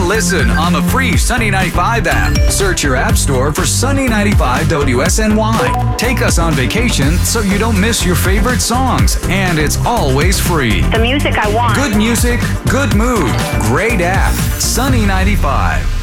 listen on the free Sunny 95 app. Search your app store for Sunny 95 WSNY. Take us on vacation so you don't miss your favorite songs, and it's always free. The music I want. Good music, good mood, great app. Sunny 95.